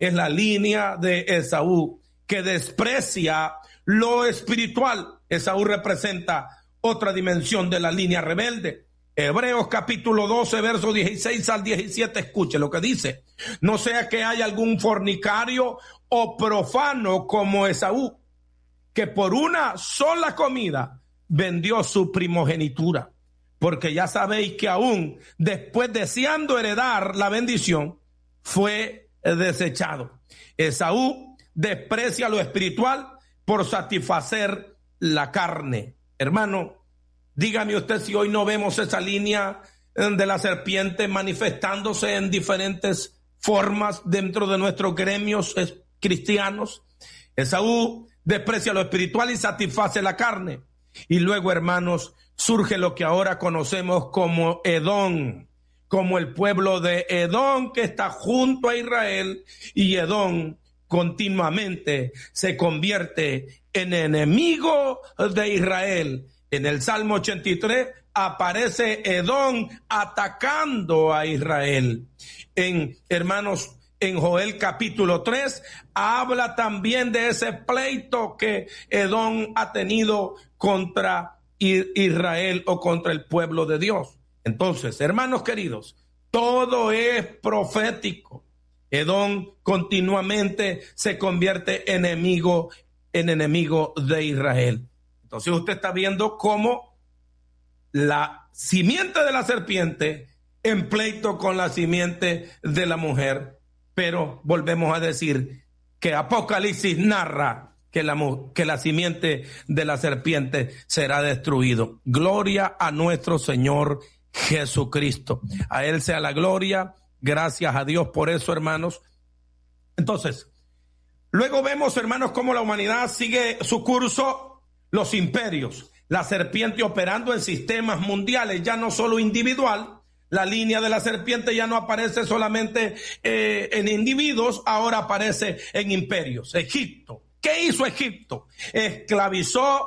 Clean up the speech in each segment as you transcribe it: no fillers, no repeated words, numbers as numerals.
es la línea de Esaú, que desprecia lo espiritual. Esaú representa otra dimensión de la línea rebelde. Hebreos capítulo 12, versos 16 al 17, escuche lo que dice. No sea que haya algún fornicario o profano como Esaú, que por una sola comida vendió su primogenitura. Porque ya sabéis que aún después, deseando heredar la bendición, fue desechado. Esaú desprecia lo espiritual por satisfacer la carne. Hermano, dígame usted si hoy no vemos esa línea de la serpiente manifestándose en diferentes formas dentro de nuestros gremios cristianos. Esaú desprecia lo espiritual y satisface la carne. Y luego, hermanos, surge lo que ahora conocemos como Edom, como el pueblo de Edom que está junto a Israel, y Edom continuamente se convierte en enemigo de Israel. En el Salmo 83 aparece Edom atacando a Israel. Hermanos, en Joel capítulo 3 habla también de ese pleito que Edom ha tenido contra Israel o contra el pueblo de Dios. Entonces, hermanos queridos, todo es profético. Edom continuamente se convierte en enemigo de Israel. Entonces usted está viendo cómo la simiente de la serpiente en pleito con la simiente de la mujer. Pero volvemos a decir que Apocalipsis narra que la simiente de la serpiente será destruido. Gloria a nuestro Señor Jesucristo. A Él sea la gloria. Gracias a Dios por eso, hermanos. Entonces, luego vemos, hermanos, cómo la humanidad sigue su curso, los imperios, la serpiente operando en sistemas mundiales, ya no solo individual. La línea de la serpiente ya no aparece solamente en individuos, ahora aparece en imperios. Egipto. ¿Qué hizo Egipto? Esclavizó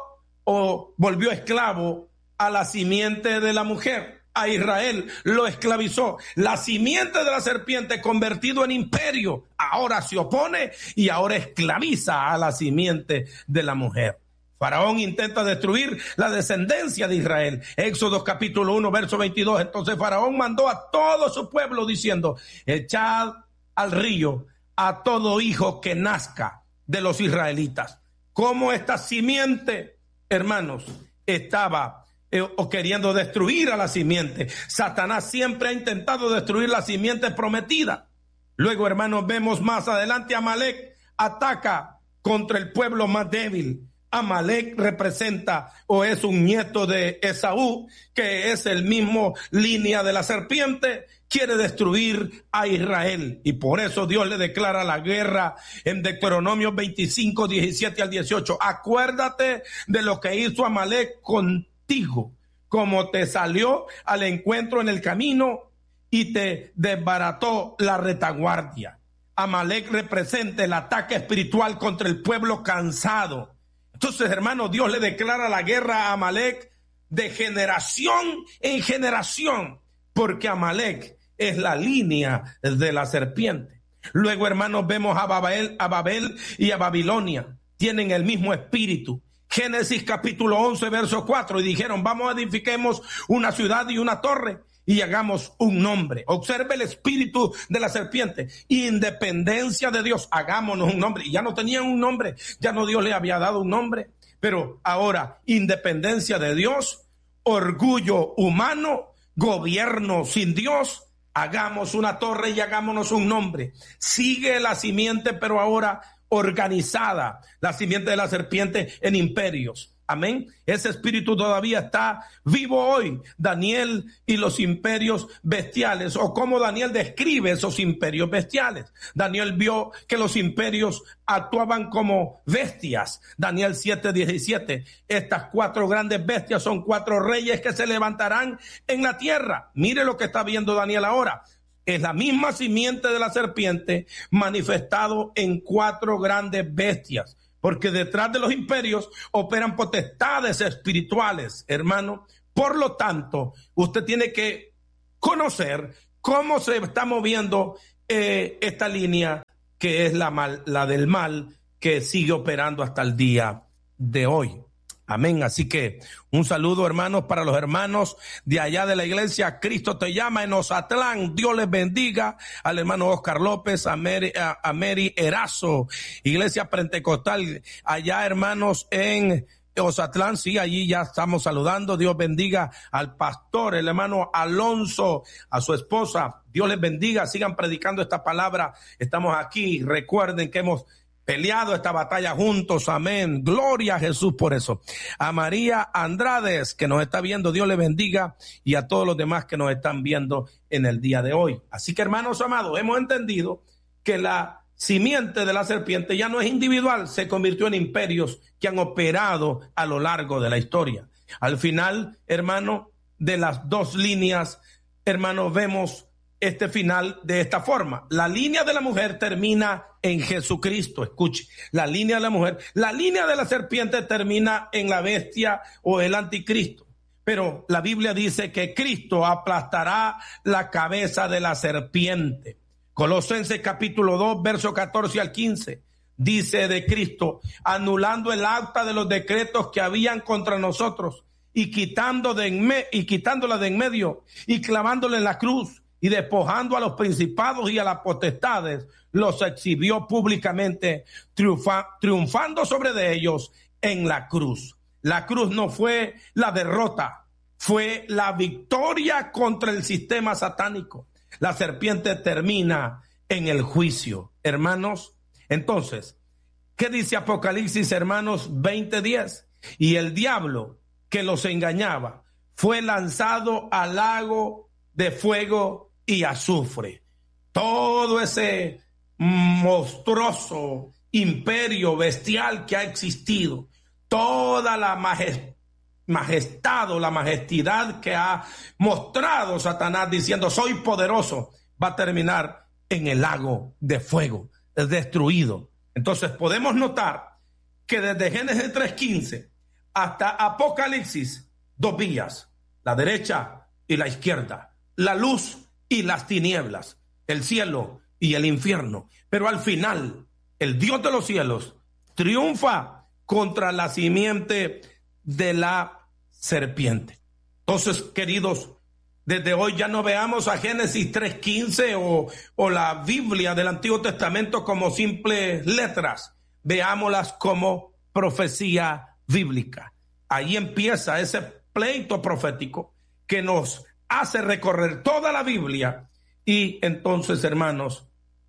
o volvió esclavo a la simiente de la mujer. A Israel lo esclavizó. La simiente de la serpiente convertido en imperio ahora se opone y ahora esclaviza a la simiente de la mujer. Faraón intenta destruir la descendencia de Israel. Éxodo capítulo 1, verso 22. Entonces Faraón mandó a todo su pueblo diciendo: echad al río a todo hijo que nazca de los israelitas. Como esta simiente, hermanos, estaba o queriendo destruir a la simiente. Satanás siempre ha intentado destruir la simiente prometida. Luego, hermanos, vemos más adelante Amalek ataca contra el pueblo más débil. Amalek representa o es un nieto de Esaú, que es el mismo línea de la serpiente, quiere destruir a Israel. Y por eso Dios le declara la guerra en Deuteronomio 25, 17 al 18. Acuérdate de lo que hizo Amalek contigo, como te salió al encuentro en el camino y te desbarató la retaguardia. Amalek representa el ataque espiritual contra el pueblo cansado. Entonces, hermano, Dios le declara la guerra a Amalek de generación en generación, porque Amalek es la línea de la serpiente. Luego, hermanos, vemos a Babel y a Babilonia. Tienen el mismo espíritu. Génesis capítulo 11, verso 4. Y dijeron: vamos, edifiquemos una ciudad y una torre y hagamos un nombre. Observe el espíritu de la serpiente. Independencia de Dios. Hagámonos un nombre. Y ya no tenían un nombre. Ya no Dios le había dado un nombre. Pero ahora, independencia de Dios, orgullo humano, gobierno sin Dios. Hagamos una torre y hagámonos un nombre. Sigue la simiente, pero ahora organizada. La simiente de la serpiente en imperios. Amén. Ese espíritu todavía está vivo hoy. Daniel y los imperios bestiales, o cómo Daniel describe esos imperios bestiales. Daniel vio que los imperios actuaban como bestias. Daniel 7:17. Estas 4 grandes bestias son 4 reyes que se levantarán en la tierra. Mire lo que está viendo Daniel ahora. Es la misma simiente de la serpiente manifestado en 4 grandes bestias. Porque detrás de los imperios operan potestades espirituales, hermano. Por lo tanto, usted tiene que conocer cómo se está moviendo esta línea que es la del mal que sigue operando hasta el día de hoy. Amén. Así que un saludo, hermanos, para los hermanos de allá de la iglesia Cristo Te Llama en Ozatlán. Dios les bendiga. Al hermano Oscar López, a Mary Erazo, iglesia pentecostal allá, hermanos, en Ozatlán. Sí, allí ya estamos saludando. Dios bendiga al pastor, el hermano Alonso, a su esposa. Dios les bendiga. Sigan predicando esta palabra. Estamos aquí. Recuerden que hemos peleado esta batalla juntos, amén, gloria a Jesús por eso. A María Andrades, que nos está viendo, Dios le bendiga, y a todos los demás que nos están viendo en el día de hoy. Así que, hermanos amados, hemos entendido que la simiente de la serpiente ya no es individual, se convirtió en imperios que han operado a lo largo de la historia. Al final, hermano, de las dos líneas, hermanos, vemos este final de esta forma. La línea de la mujer termina en Jesucristo. Escuche, la línea de la mujer, la línea de la serpiente termina en la bestia o el anticristo. Pero la Biblia dice que Cristo aplastará la cabeza de la serpiente. Colosenses capítulo 2, verso 14 al 15. Dice de Cristo, anulando el acta de los decretos que habían contra nosotros y quitándola de en medio y clavándole en la cruz. Y despojando a los principados y a las potestades, los exhibió públicamente, triunfando sobre de ellos en la cruz. La cruz no fue la derrota, fue la victoria contra el sistema satánico. La serpiente termina en el juicio. Hermanos, entonces, ¿qué dice Apocalipsis, hermanos, 20:10? Y el diablo que los engañaba fue lanzado al lago de fuego y azufre. Todo ese monstruoso imperio bestial que ha existido, toda la majestad o la majestad que ha mostrado Satanás diciendo soy poderoso, va a terminar en el lago de fuego, destruido. Entonces podemos notar que desde Génesis 3:15 hasta Apocalipsis, dos vías, la derecha y la izquierda, la luz y las tinieblas, el cielo y el infierno. Pero al final, el Dios de los cielos triunfa contra la simiente de la serpiente. Entonces, queridos, desde hoy ya no veamos a Génesis 3:15 o la Biblia del Antiguo Testamento como simples letras. Veámoslas como profecía bíblica. Ahí empieza ese pleito profético que nos hace recorrer toda la Biblia y entonces, hermanos,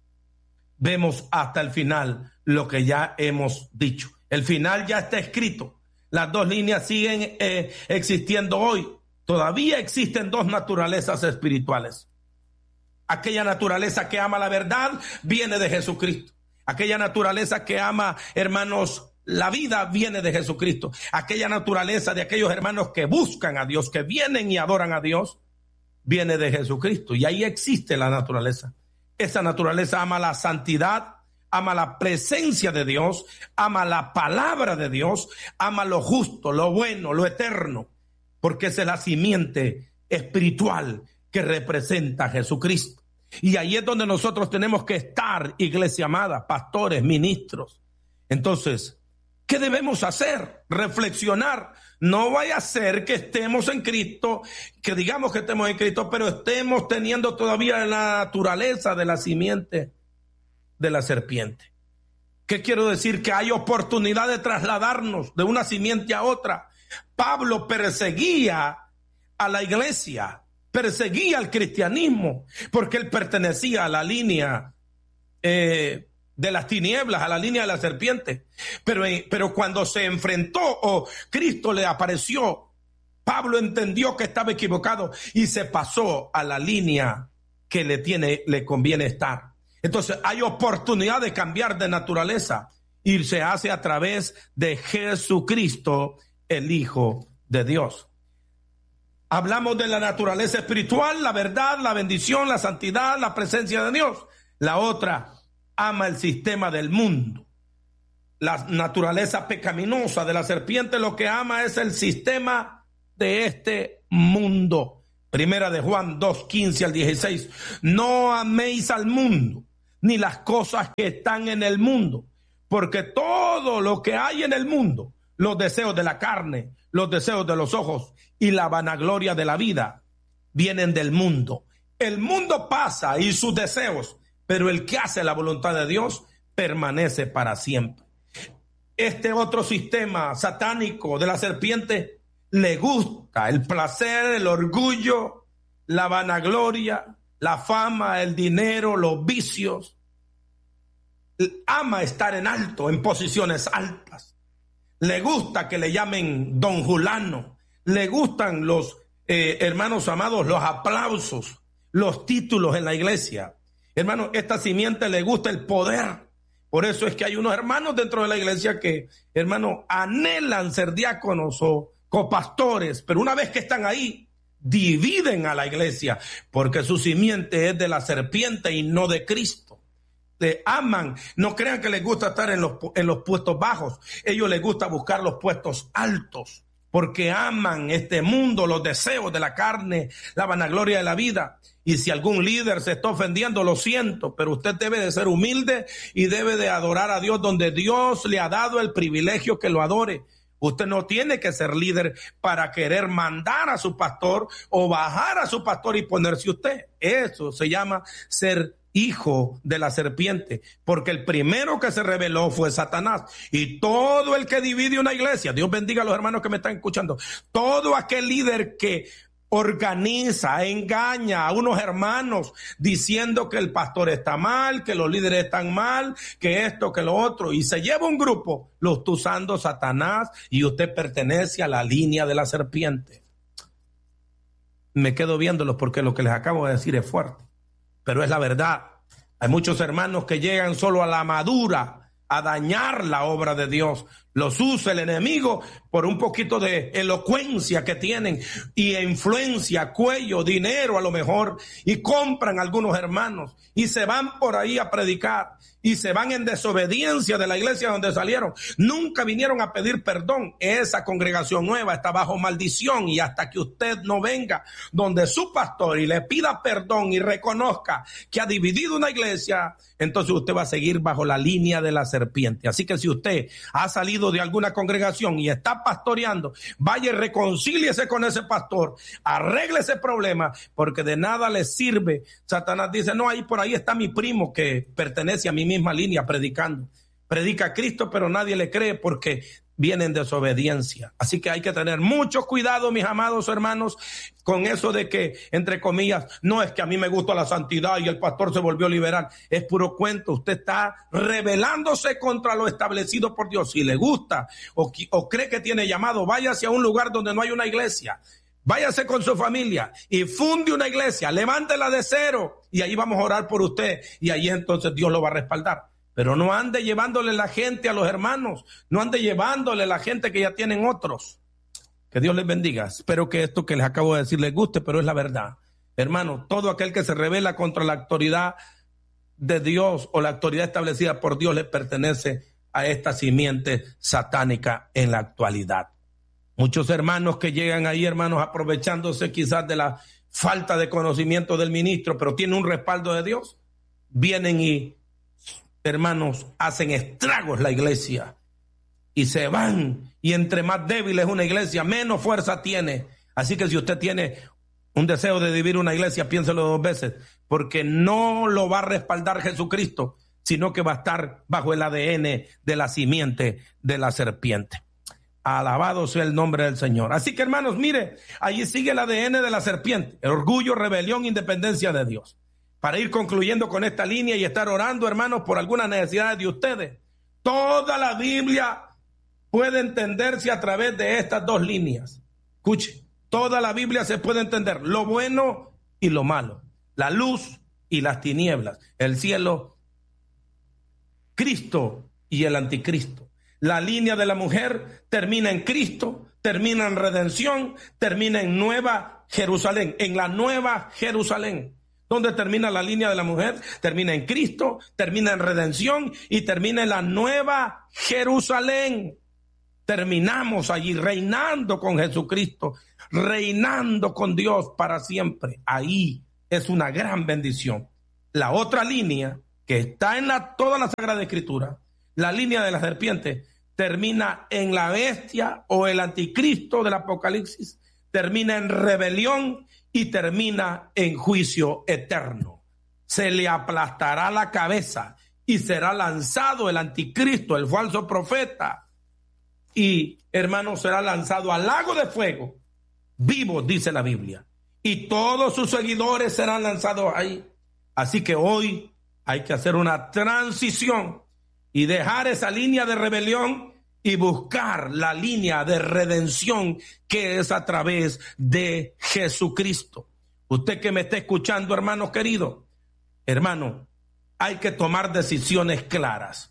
vemos hasta el final lo que ya hemos dicho. El final ya está escrito. Las dos líneas siguen existiendo hoy. Todavía existen dos naturalezas espirituales. Aquella naturaleza que ama la verdad viene de Jesucristo. Aquella naturaleza que ama, hermanos, la vida viene de Jesucristo. Aquella naturaleza de aquellos hermanos que buscan a Dios, que vienen y adoran a Dios, viene de Jesucristo. Y ahí existe la naturaleza. Esa naturaleza ama la santidad, ama la presencia de Dios, ama la palabra de Dios, ama lo justo, lo bueno, lo eterno, porque esa es la simiente espiritual que representa a Jesucristo. Y ahí es donde nosotros tenemos que estar, iglesia amada, pastores, ministros. Entonces, ¿qué debemos hacer? Reflexionar. No vaya a ser que estemos en Cristo, que digamos que estemos en Cristo, pero estemos teniendo todavía la naturaleza de la simiente de la serpiente. ¿Qué quiero decir? Que hay oportunidad de trasladarnos de una simiente a otra. Pablo perseguía a la iglesia, perseguía al cristianismo, porque él pertenecía a la línea de las tinieblas, a la línea de la serpiente. Pero cuando se enfrentó o Cristo le apareció, Pablo entendió que estaba equivocado y se pasó a la línea que le conviene estar. Entonces hay oportunidad de cambiar de naturaleza y se hace a través de Jesucristo, el Hijo de Dios. Hablamos de la naturaleza espiritual, la verdad, la bendición, la santidad, la presencia de Dios. La otra, ama el sistema del mundo. La naturaleza pecaminosa de la serpiente lo que ama es el sistema de este mundo. Primera de Juan 2:15 al 16. No améis al mundo, ni las cosas que están en el mundo, porque todo lo que hay en el mundo, los deseos de la carne, los deseos de los ojos y la vanagloria de la vida, vienen del mundo. El mundo pasa y sus deseos, pero el que hace la voluntad de Dios permanece para siempre. Este otro sistema satánico de la serpiente le gusta el placer, el orgullo, la vanagloria, la fama, el dinero, los vicios. Ama estar en alto, en posiciones altas. Le gusta que le llamen don Julano. Le gustan los hermanos amados, los aplausos, los títulos en la iglesia. Hermanos, esta simiente le gusta el poder. Por eso es que hay unos hermanos dentro de la iglesia que, hermanos, anhelan ser diáconos o copastores, pero una vez que están ahí, dividen a la iglesia, porque su simiente es de la serpiente y no de Cristo. Le aman, no crean que les gusta estar en los puestos bajos, ellos les gusta buscar los puestos altos, porque aman este mundo, los deseos de la carne, la vanagloria de la vida. Y si algún líder se está ofendiendo, lo siento, pero usted debe de ser humilde y debe de adorar a Dios donde Dios le ha dado el privilegio que lo adore. Usted no tiene que ser líder para querer mandar a su pastor o bajar a su pastor y ponerse usted. Eso se llama ser hijo de la serpiente, porque el primero que se rebeló fue Satanás. Y todo el que divide una iglesia, Dios bendiga a los hermanos que me están escuchando, todo aquel líder que organiza, engaña a unos hermanos diciendo que el pastor está mal, que los líderes están mal, que esto, que lo otro, y se lleva un grupo, lo está usando Satanás y usted pertenece a la línea de la serpiente. Me quedo viéndolos porque lo que les acabo de decir es fuerte, pero es la verdad. Hay muchos hermanos que llegan solo a la madura, a dañar la obra de Dios. Los usa el enemigo por un poquito de elocuencia que tienen y influencia, cuello, dinero a lo mejor, y compran algunos hermanos y se van por ahí a predicar y se van en desobediencia de la iglesia donde salieron. Nunca vinieron a pedir perdón. Esa congregación nueva está bajo maldición, y hasta que usted no venga donde su pastor y le pida perdón y reconozca que ha dividido una iglesia, entonces usted va a seguir bajo la línea de la serpiente. Así que si usted ha salido de alguna congregación y está pastoreando, vaya y reconcíliese con ese pastor, arregle ese problema, porque de nada le sirve. Satanás dice, no, ahí por ahí está mi primo que pertenece a mi misma línea predicando. Predica a Cristo, pero nadie le cree porque viene en desobediencia. Así que hay que tener mucho cuidado, mis amados hermanos, con eso de que, entre comillas, no es que a mí me gusta la santidad y el pastor se volvió liberal. Es puro cuento. Usted está rebelándose contra lo establecido por Dios. Si le gusta o cree que tiene llamado, váyase a un lugar donde no hay una iglesia. Váyase con su familia y funde una iglesia, levántela de cero y ahí vamos a orar por usted y ahí entonces Dios lo va a respaldar. Pero no ande llevándole la gente a los hermanos, no ande llevándole la gente que ya tienen otros. Que Dios les bendiga. Espero que esto que les acabo de decir les guste, pero es la verdad. Hermano, todo aquel que se rebela contra la autoridad de Dios o la autoridad establecida por Dios le pertenece a esta simiente satánica en la actualidad. Muchos hermanos que llegan ahí, hermanos, aprovechándose quizás de la falta de conocimiento del ministro, pero tienen un respaldo de Dios, vienen y, hermanos, hacen estragos la iglesia y se van, y entre más débil es una iglesia, menos fuerza tiene. Así que si usted tiene un deseo de dividir una iglesia, piénselo 2 veces, porque no lo va a respaldar Jesucristo, sino que va a estar bajo el ADN de la simiente de la serpiente. Alabado sea el nombre del Señor. Así que, hermanos, mire, allí sigue el ADN de la serpiente, el orgullo, rebelión, independencia de Dios. Para ir concluyendo con esta línea y estar orando, hermanos, por algunas necesidades de ustedes. Toda la Biblia puede entenderse a través de estas 2 líneas. Escuche, toda la Biblia se puede entender, lo bueno y lo malo, la luz y las tinieblas, el cielo, Cristo y el anticristo. La línea de la mujer termina en Cristo, termina en redención, termina en Nueva Jerusalén, en la Nueva Jerusalén. ¿Dónde termina la línea de la mujer? Termina en Cristo, termina en redención y termina en la Nueva Jerusalén. Terminamos allí reinando con Jesucristo, reinando con Dios para siempre. Ahí es una gran bendición. La otra línea que está en toda la Sagrada Escritura, la línea de la serpiente, termina en la bestia o el anticristo del Apocalipsis, termina en rebelión y termina en juicio eterno. Se le aplastará la cabeza y será lanzado el anticristo, el falso profeta, y, hermano, será lanzado al lago de fuego, vivo, dice la Biblia, y todos sus seguidores serán lanzados ahí. Así que hoy hay que hacer una transición y dejar esa línea de rebelión y buscar la línea de redención que es a través de Jesucristo. Usted que me está escuchando, hermano querido, hermano, hay que tomar decisiones claras.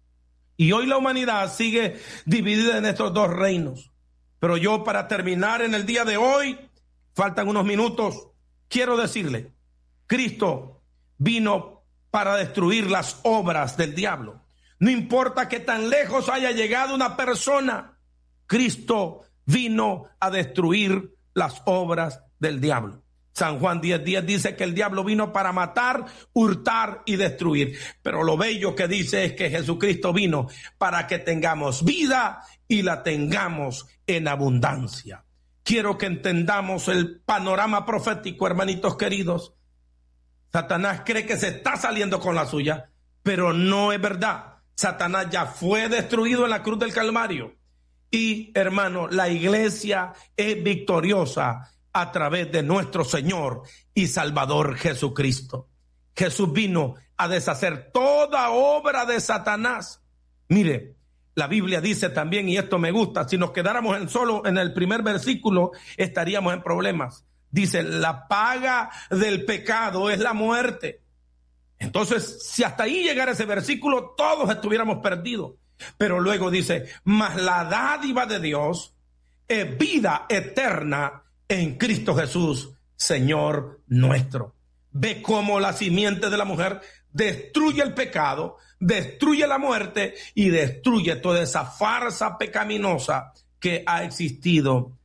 Y hoy la humanidad sigue dividida en estos dos reinos. Pero yo, para terminar en el día de hoy, faltan unos minutos, quiero decirle, Cristo vino para destruir las obras del diablo. No importa que tan lejos haya llegado una persona, Cristo vino a destruir las obras del diablo. San Juan 10:10 dice que el diablo vino para matar, hurtar y destruir. Pero lo bello que dice es que Jesucristo vino para que tengamos vida y la tengamos en abundancia. Quiero que entendamos el panorama profético, hermanitos queridos. Satanás cree que se está saliendo con la suya, pero no es verdad. Satanás ya fue destruido en la cruz del Calvario. Y, hermano, la iglesia es victoriosa a través de nuestro Señor y Salvador Jesucristo. Jesús vino a deshacer toda obra de Satanás. Mire, la Biblia dice también, y esto me gusta, si nos quedáramos solo en el primer versículo, estaríamos en problemas. Dice, la paga del pecado es la muerte. Entonces, si hasta ahí llegara ese versículo, todos estuviéramos perdidos. Pero luego dice, mas la dádiva de Dios es vida eterna en Cristo Jesús, Señor nuestro. Ve cómo la simiente de la mujer destruye el pecado, destruye la muerte y destruye toda esa farsa pecaminosa que ha existido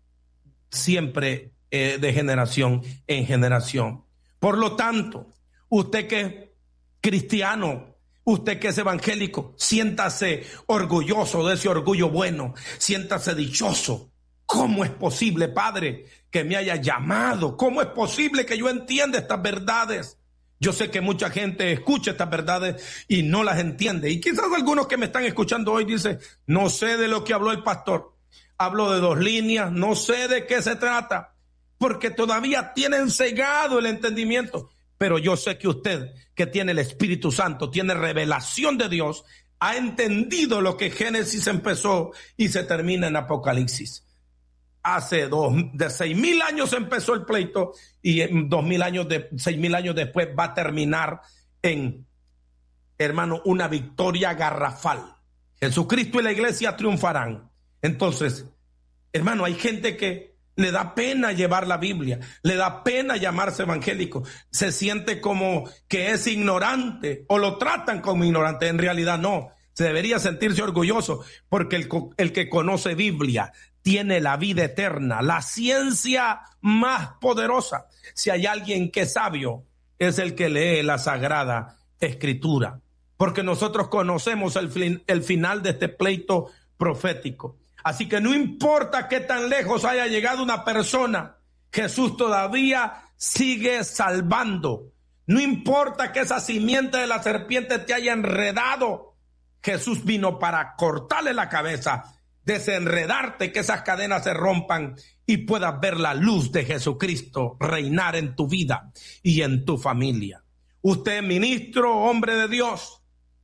siempre de generación en generación. Por lo tanto, usted que es cristiano, usted que es evangélico, siéntase orgulloso de ese orgullo bueno, siéntase dichoso. ¿Cómo es posible, Padre, que me haya llamado? ¿Cómo es posible que yo entienda estas verdades? Yo sé que mucha gente escucha estas verdades y no las entiende. Y quizás algunos que me están escuchando hoy dicen, no sé de lo que habló el pastor. Habló de 2 líneas, no sé de qué se trata, porque todavía tienen cegado el entendimiento. Pero yo sé que usted, que tiene el Espíritu Santo, tiene revelación de Dios, ha entendido lo que Génesis empezó y se termina en Apocalipsis. Hace 6,000 años empezó el pleito y 6,000 años después va a terminar en, hermano, una victoria garrafal. Jesucristo y la iglesia triunfarán. Entonces, hermano, hay gente que le da pena llevar la Biblia, le da pena llamarse evangélico, se siente como que es ignorante o lo tratan como ignorante. En realidad no, se debería sentirse orgulloso porque el que conoce Biblia tiene la vida eterna, la ciencia más poderosa. Si hay alguien que es sabio, es el que lee la Sagrada Escritura, porque nosotros conocemos el final de este pleito profético. Así que no importa qué tan lejos haya llegado una persona, Jesús todavía sigue salvando. No importa que esa simiente de la serpiente te haya enredado, Jesús vino para cortarle la cabeza, desenredarte, que esas cadenas se rompan y puedas ver la luz de Jesucristo reinar en tu vida y en tu familia. Usted, ministro, hombre de Dios,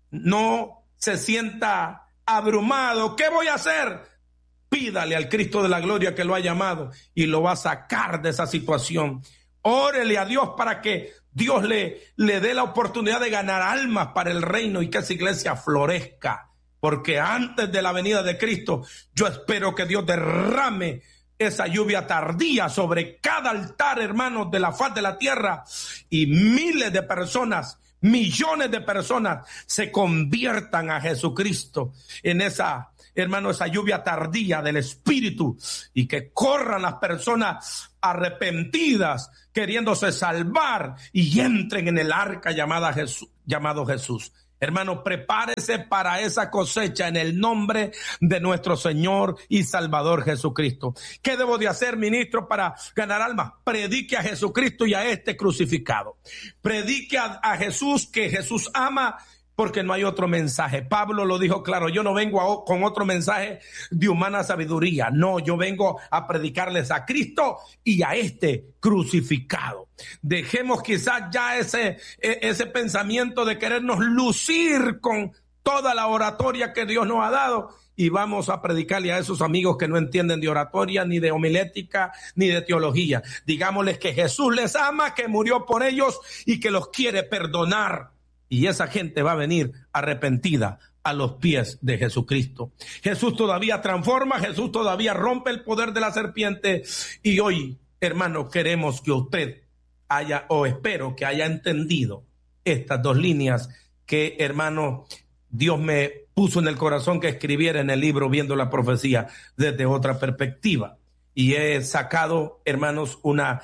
no se sienta abrumado. ¿Qué voy a hacer? Pídale al Cristo de la gloria que lo ha llamado y lo va a sacar de esa situación. Órele a Dios para que Dios le dé la oportunidad de ganar almas para el reino y que esa iglesia florezca. Porque antes de la venida de Cristo, yo espero que Dios derrame esa lluvia tardía sobre cada altar, hermanos, de la faz de la tierra, y miles de personas, millones de personas se conviertan a Jesucristo en esa, hermano, esa lluvia tardía del Espíritu, y que corran las personas arrepentidas queriéndose salvar y entren en el arca llamado Jesús. Hermano, prepárese para esa cosecha en el nombre de nuestro Señor y Salvador Jesucristo. ¿Qué debo de hacer, ministro, para ganar almas? Predique a Jesucristo y a este crucificado. Predique a Jesús, que Jesús ama, porque no hay otro mensaje. Pablo lo dijo claro: yo no vengo con otro mensaje de humana sabiduría. No, yo vengo a predicarles a Cristo y a este crucificado. Dejemos quizás ya ese pensamiento de querernos lucir con toda la oratoria que Dios nos ha dado, y vamos a predicarle a esos amigos que no entienden de oratoria, ni de homilética, ni de teología. Digámosles que Jesús les ama, que murió por ellos y que los quiere perdonar. Y esa gente va a venir arrepentida a los pies de Jesucristo. Jesús todavía transforma, Jesús todavía rompe el poder de la serpiente. Y hoy, hermano, queremos que usted espero que haya entendido estas dos líneas que, hermano, Dios me puso en el corazón que escribiera en el libro Viendo la Profecía desde otra perspectiva. Y he sacado, hermanos,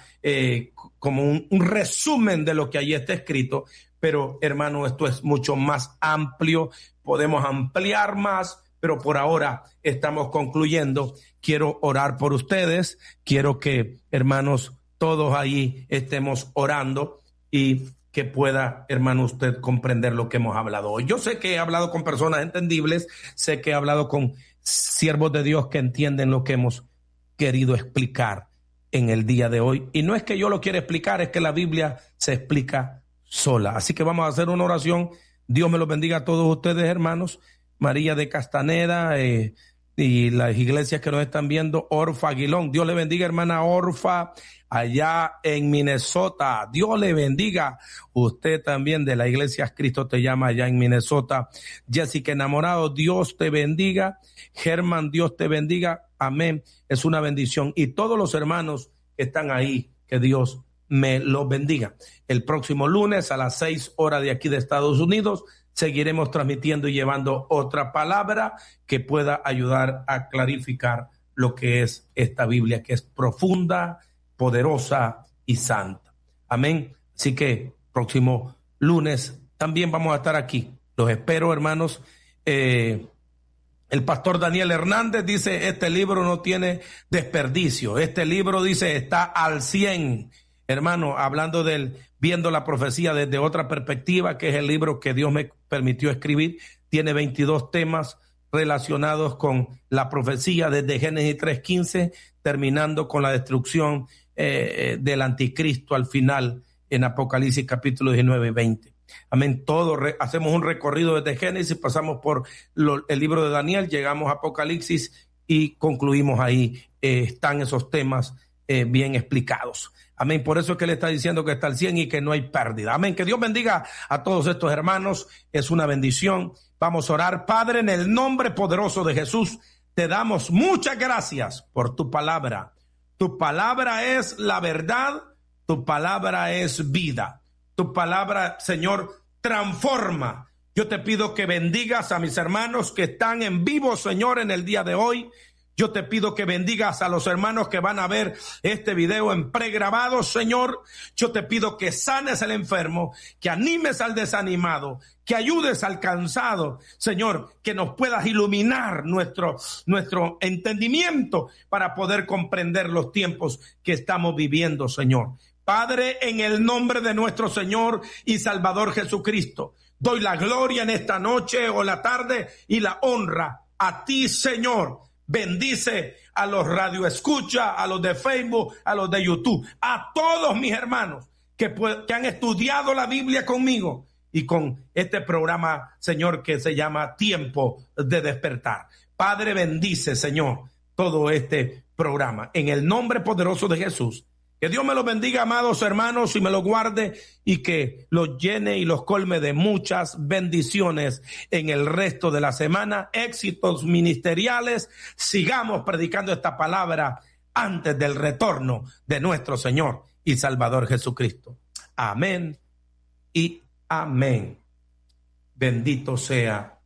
como un resumen de lo que ahí está escrito. Pero, hermano, esto es mucho más amplio, podemos ampliar más, pero por ahora estamos concluyendo. Quiero orar por ustedes, quiero que, hermanos, todos ahí estemos orando y que pueda, hermano, usted comprender lo que hemos hablado hoy. Yo sé que he hablado con personas entendibles, sé que he hablado con siervos de Dios que entienden lo que hemos querido explicar en el día de hoy. Y no es que yo lo quiera explicar, es que la Biblia se explica sola. Así que vamos a hacer una oración. Dios me los bendiga a todos ustedes, hermanos. María de Castaneda y las iglesias que nos están viendo. Orfa Aguilón, Dios le bendiga, hermana Orfa, allá en Minnesota. Dios le bendiga. Usted también de la iglesia Cristo te llama allá en Minnesota. Jessica Enamorado, Dios te bendiga. Germán, Dios te bendiga. Amén. Es una bendición. Y todos los hermanos que están ahí, que Dios me los bendiga. El próximo lunes a las 6 horas de aquí de Estados Unidos seguiremos transmitiendo y llevando otra palabra que pueda ayudar a clarificar lo que es esta Biblia, que es profunda, poderosa y santa. Amén. Así que próximo lunes también vamos a estar aquí. Los espero, hermanos. El pastor Daniel Hernández dice: este libro no tiene desperdicio. Este libro, dice, está al 100. Hermano, hablando del Viendo la Profecía desde otra perspectiva, que es el libro que Dios me permitió escribir, tiene 22 temas relacionados con la profecía desde Génesis 3:15, terminando con la destrucción del anticristo al final en Apocalipsis capítulo 19 y 20. Amén. Hacemos un recorrido desde Génesis, pasamos por el libro de Daniel, llegamos a Apocalipsis y concluimos ahí. Están esos temas bien explicados. Amén. Por eso es que le está diciendo que está al 100 y que no hay pérdida. Amén. Que Dios bendiga a todos estos hermanos. Es una bendición. Vamos a orar. Padre, en el nombre poderoso de Jesús, te damos muchas gracias por tu palabra. Tu palabra es la verdad. Tu palabra es vida. Tu palabra, Señor, transforma. Yo te pido que bendigas a mis hermanos que están en vivo, Señor, en el día de hoy. Yo te pido que bendigas a los hermanos que van a ver este video en pregrabado, Señor. Yo te pido que sanes al enfermo, que animes al desanimado, que ayudes al cansado, Señor, que nos puedas iluminar nuestro entendimiento para poder comprender los tiempos que estamos viviendo, Señor. Padre, en el nombre de nuestro Señor y Salvador Jesucristo, doy la gloria en esta noche o la tarde y la honra a ti, Señor. Bendice a los radioescuchas, a los de Facebook, a los de YouTube, a todos mis hermanos que han estudiado la Biblia conmigo y con este programa, Señor, que se llama Tiempo de Despertar. Padre, bendice, Señor, todo este programa. En el nombre poderoso de Jesús. Que Dios me los bendiga, amados hermanos, y me los guarde y que los llene y los colme de muchas bendiciones en el resto de la semana, éxitos ministeriales. Sigamos predicando esta palabra antes del retorno de nuestro Señor y Salvador Jesucristo. Amén y Amén. Bendito sea